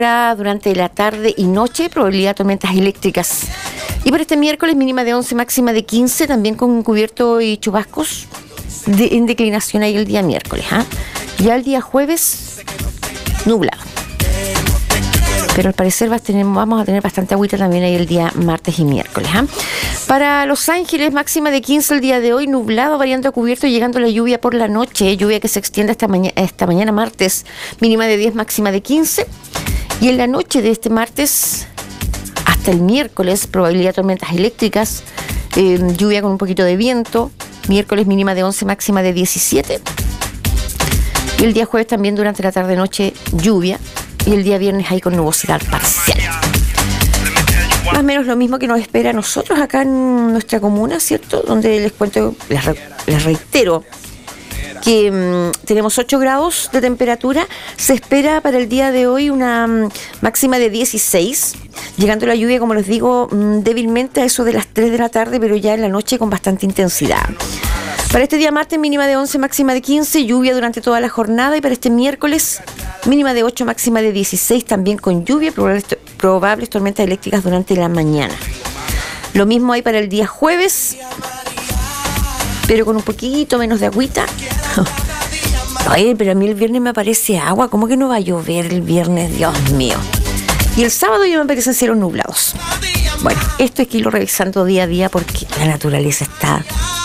durante la tarde y noche, probabilidad de tormentas eléctricas. Y para este miércoles, mínima de 11, máxima de 15, también con cubierto y chubascos en declinación ahí el día miércoles. Ya el día jueves, nublado. Pero al parecer vamos a tener bastante agüita también ahí el día martes y miércoles. Para Los Ángeles, máxima de 15 el día de hoy, nublado, variando a cubierto, llegando la lluvia por la noche, lluvia que se extiende esta mañana martes, mínima de 10, máxima de 15. Y en la noche de este martes hasta el miércoles, probabilidad de tormentas eléctricas, lluvia con un poquito de viento, miércoles mínima de 11, máxima de 17. Y el día jueves también durante la tarde-noche lluvia. Y el día viernes ahí con nubosidad parcial. Más o menos lo mismo que nos espera a nosotros acá en nuestra comuna, ¿cierto? Donde les cuento, les reitero que tenemos 8 grados de temperatura. Se espera para el día de hoy una máxima de 16, llegando la lluvia, como les digo, débilmente a eso de las 3 de la tarde, pero ya en la noche con bastante intensidad. Para este día martes, mínima de 11, máxima de 15, lluvia durante toda la jornada. Y para este miércoles, mínima de 8, máxima de 16, también con lluvia, probables tormentas eléctricas durante la mañana. Lo mismo hay para el día jueves, pero con un poquito menos de agüita. Oye, pero a mí el viernes me aparece agua. ¿Cómo que no va a llover el viernes? Dios mío. Y el sábado ya me aparecen cielos nublados. Bueno, esto hay que irlo revisando día a día porque la naturaleza está...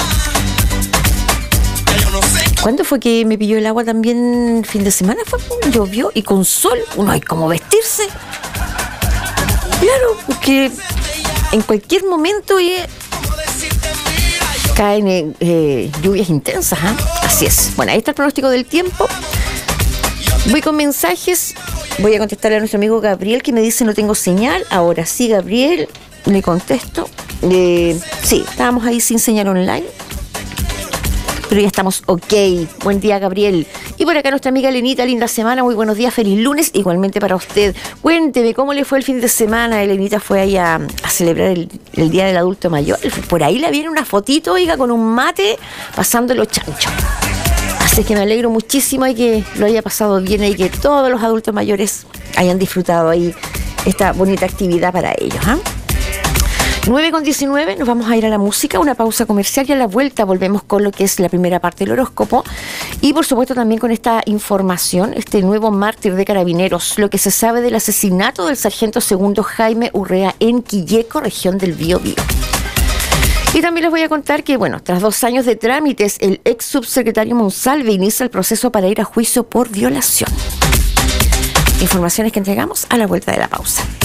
¿Cuándo fue que me pilló el agua también? ¿Fin de semana fue? Llovió y con sol uno hay como vestirse. Claro, porque en cualquier momento caen lluvias intensas. Así es. Bueno, ahí está el pronóstico del tiempo. Voy con mensajes. Voy a contestarle a nuestro amigo Gabriel que me dice no tengo señal. Ahora sí, Gabriel, le contesto. Sí, estábamos ahí sin señal online, pero ya estamos ok. Buen día, Gabriel. Y por acá nuestra amiga Elenita, linda semana, muy buenos días, feliz lunes, igualmente para usted. Cuénteme, ¿cómo le fue el fin de semana? Elenita fue ahí a celebrar el Día del Adulto Mayor. Por ahí le viene una fotito, oiga, con un mate, pasando los chanchos. Así que me alegro muchísimo y que lo haya pasado bien y que todos los adultos mayores hayan disfrutado ahí esta bonita actividad para ellos. 9:19, nos vamos a ir a la música, una pausa comercial y a la vuelta volvemos con lo que es la primera parte del horóscopo y por supuesto también con esta información, este nuevo mártir de Carabineros, lo que se sabe del asesinato del sargento segundo Jaime Urrea en Quilleco, región del Biobío. Y también les voy a contar que, bueno, tras 2 años de trámites, el ex subsecretario Monsalve inicia el proceso para ir a juicio por violación. Informaciones que entregamos a la vuelta de la pausa.